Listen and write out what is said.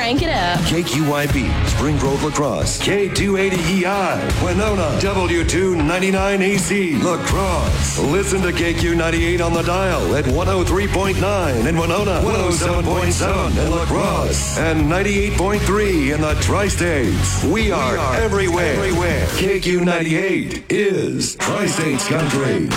Crank it up. KQYB, Spring Grove Lacrosse. K280EI, Winona. W299AC, Lacrosse. Listen to KQ98 on the dial at 103.9 in Winona, 107.7 in Lacrosse, and 98.3 in the Tri-States. We are everywhere. KQ98 is Tri-States Country.